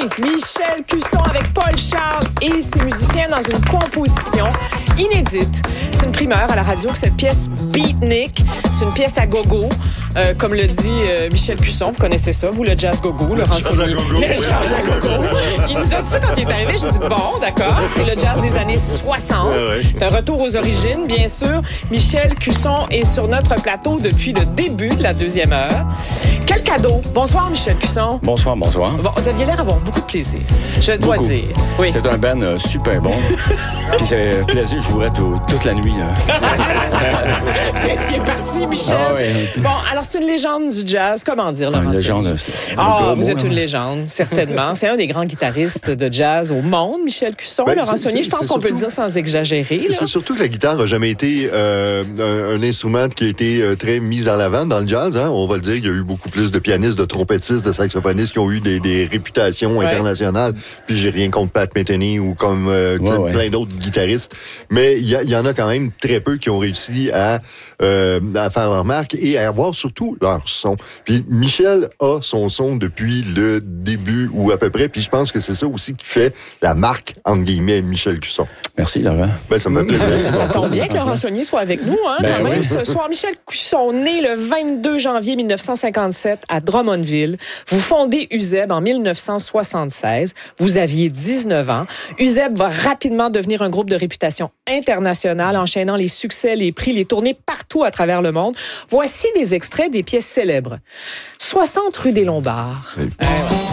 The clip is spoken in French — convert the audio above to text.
Michel Cusson avec Paul Charles et ses musiciens dans une composition inédite. C'est une primeur à la radio que cette pièce Beatnik, c'est une pièce à gogo, comme le dit Michel Cusson. Vous connaissez ça, vous, le jazz gogo, Laurent Saunier. Le jazz à gogo. Il nous a dit ça quand il est arrivé. J'ai dit, bon, d'accord, c'est le jazz des années 60. C'est un retour aux origines, bien sûr. Michel Cusson est sur notre plateau depuis le début de la deuxième heure. Quel cadeau! Bonsoir, Michel Cusson. Bonsoir. Bon, vous aviez l'air d'avoir beaucoup de plaisir, je dois dire. Oui. C'est un band super bon. Puis c'est plaisir, je jouerais toute la nuit. C'est parti, Michel. Ah, oui. Bon, alors c'est une légende du jazz. Comment dire, Laurent? Une légende. Vous êtes une légende, certainement. C'est un des grands guitaristes de jazz au monde, Michel Cusson. Laurent Saunier, je pense qu'on peut le dire sans exagérer. C'est surtout que la guitare n'a jamais été un instrument qui a été très mis en avant dans le jazz. Hein? On va le dire, il y a eu beaucoup plus de pianistes, de trompettistes, de saxophonistes qui ont eu des réputations internationales. Puis j'ai rien contre Pat Metheny ou comme plein d'autres guitaristes. Mais il y en a quand même très peu qui ont réussi à faire leur marque et à avoir surtout leur son. Puis Michel a son son depuis le début ou à peu près. Puis je pense que c'est ça aussi qui fait la marque, entre guillemets, Michel Cusson. Merci, Laurent. Ça me fait plaisir. Ça tombe bien que Laurent Saunier soit avec nous, quand même. Ce soir, Michel Cusson, né le 22 janvier 1957 à Drummondville. Vous fondez UZEB en 1976. Vous aviez 19 ans. UZEB va rapidement devenir un groupe de réputation internationale, enchaînant les succès, les prix, les tournées partout à travers le monde. Voici des extraits des pièces célèbres. 60 rue des Lombards.